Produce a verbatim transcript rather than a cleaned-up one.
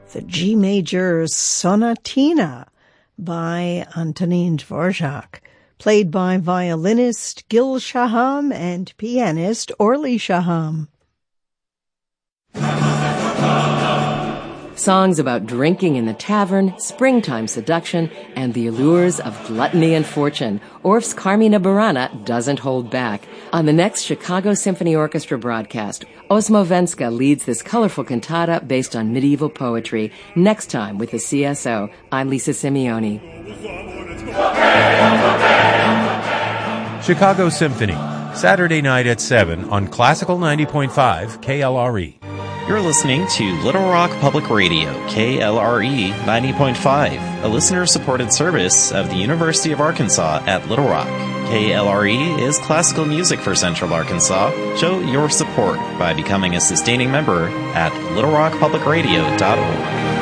the G major Sonatina by Antonin Dvorak, played by violinist Gil Shaham and pianist Orly Shaham. Songs about drinking in the tavern, springtime seduction, and the allures of gluttony and fortune. Orff's Carmina Burana doesn't hold back. On the next Chicago Symphony Orchestra broadcast, Osmo Venska leads this colorful cantata based on medieval poetry. Next time with the C S O, I'm Lisa Simeoni. Chicago Symphony, Saturday night at seven on Classical ninety point five K L R E. You're listening to Little Rock Public Radio, K L R E ninety point five, a listener-supported service of the University of Arkansas at Little Rock. K L R E is classical music for Central Arkansas. Show your support by becoming a sustaining member at little rock public radio dot org.